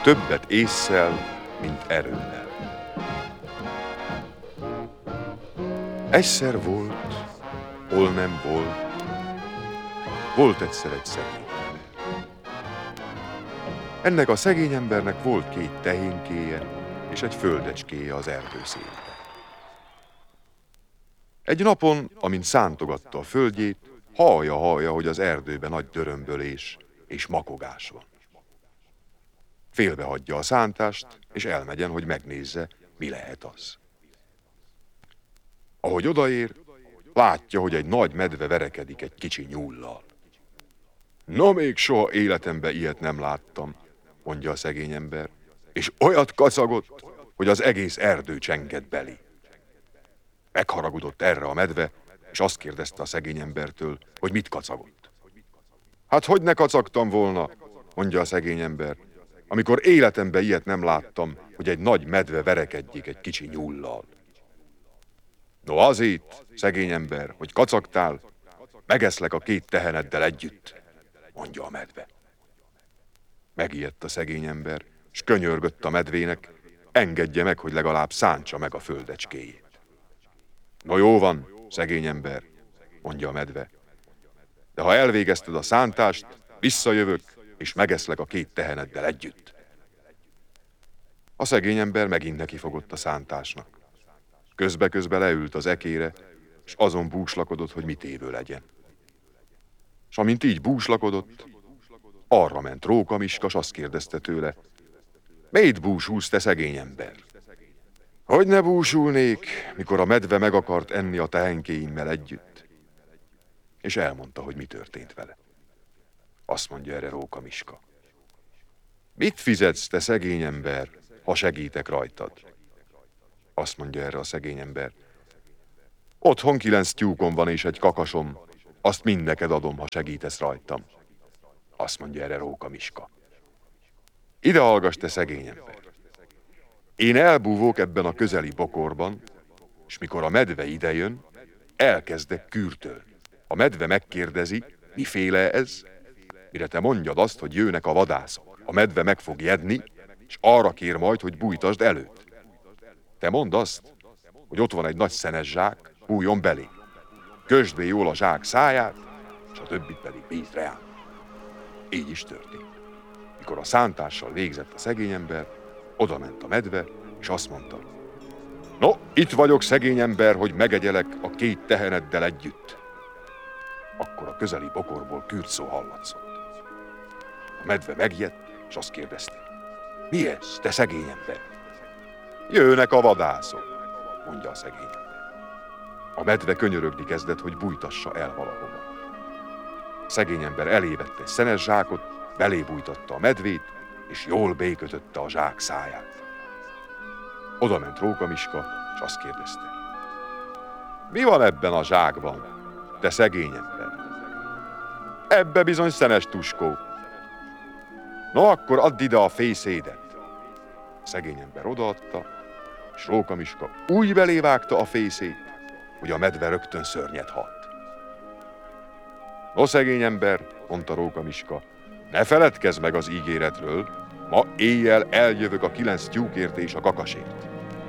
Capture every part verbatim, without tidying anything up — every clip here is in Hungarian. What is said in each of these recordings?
Többet ésszel, mint erőnnel. Egyszer volt, hol nem volt, volt egyszer egy szegény ember. Ennek a szegény embernek volt két tehénkéje és egy földecskéje az erdő szélében. Egy napon, amint szántogatta a földjét, hallja-hallja, hogy az erdőben nagy dörömbölés és makogás van. Félbehagyja a szántást, és elmegyen, hogy megnézze, mi lehet az. Ahogy odaér, látja, hogy egy nagy medve verekedik egy kicsi nyúllal. Na, még soha életemben ilyet nem láttam, mondja a szegény ember, és olyat kacagott, hogy az egész erdő csengett belé. Megharagudott erre a medve, és azt kérdezte a szegény embertől, hogy mit kacagott. Hát hogy ne kacagtam volna, mondja a szegény ember, amikor életemben ilyet nem láttam, hogy egy nagy medve verekedjék egy kicsi nyúllal. No azért, szegény ember, hogy kacagtál, megeszlek a két teheneddel együtt, mondja a medve. Megijedt a szegény ember, s könyörgött a medvének, engedje meg, hogy legalább szántsa meg a földecskéjét. No jó van, szegény ember, mondja a medve, de ha elvégezted a szántást, visszajövök, és megeszlek a két teheneddel együtt. A szegény ember megint nekifogott a szántásnak. Közbe-közbe leült az ekére, és azon búslakodott, hogy mit évő legyen. S amint így búslakodott, arra ment Róka Miska, s azt kérdezte tőle, miért búsulsz, te szegény ember? Hogy ne búsulnék, mikor a medve meg akart enni a tehenkéimmel együtt? És elmondta, hogy mi történt vele. Azt mondja erre Róka Miska. Mit fizetsz, te szegény ember, ha segítek rajtad? Azt mondja erre a szegény ember. Otthon kilenc tyúkom van és egy kakasom, azt mind neked adom, ha segítesz rajtam. Azt mondja erre Róka Miska. Ide hallgass, te szegény ember. Én elbúvok ebben a közeli bokorban, és mikor a medve idejön, elkezdek kürtölni. A medve megkérdezi, miféle ez, mire te mondjad azt, hogy jönnek a vadászok. A medve meg fog jedni, és arra kér majd, hogy bújtasd előtt. Te mondd azt, hogy ott van egy nagy szenes zsák, bújjon belé. Kösd be jól a zsák száját, és a többit pedig bízd rám. Így is történt. Mikor a szántással végzett a szegény ember, odament a medve, és azt mondta, no, itt vagyok, szegény ember, hogy megegyelek a két teheneddel együtt. Akkor a közeli bokorból kürtszó hallatszott. A medve megijedt, és azt kérdezte, mi ez, te szegény ember? Jönnek a vadászok, mondja a szegény ember. A medve könyörögni kezdett, hogy bújtassa el valahova. A szegény ember elévette egy szenes zsákot, belé bújtatta a medvét, és jól békötötte a zsák száját. Oda ment Róka Miska, és azt kérdezte, mi van ebben a zsákban, te szegény ember? Ebbe bizony szenes tuskó. No, akkor add ide a fészédet. A szegény ember odaadta, és Róka Miska úgy belévágta a fészét, hogy a medve rögtön szörnyet halt. No, szegény ember, mondta Róka Miska, ne feledkezz meg az ígéretről, ma éjjel eljövök a kilenc tyúkért és a kakasért.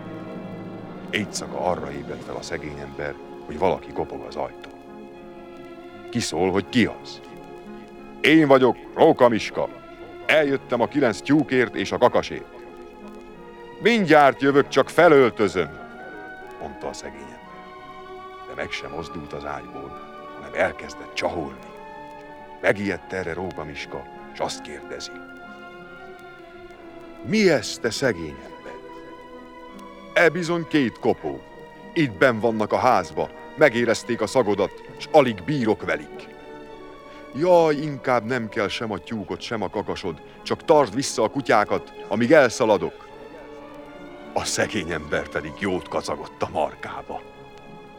Éjszaka arra ébredt fel a szegény ember, hogy valaki kopog az ajtón. Kiszól, hogy ki az? Én vagyok, Róka Miska. Eljöttem a kilenc tyúkért és a kakasért. Mindjárt jövök, csak felöltözöm, mondta a szegény ember. De meg sem mozdult az ágyból, hanem elkezdett csaholni. Megijedt erre Róka Miska, és azt kérdezi. Mi ez, te szegény ember? E bizony két kopó. Itt benn vannak a házba, megérezték a szagodat, s alig bírok velik. Jaj, inkább nem kell sem a tyúkot, sem a kakasod, csak tartsd vissza a kutyákat, amíg elszaladok. A szegény ember pedig jót kacagott a markába.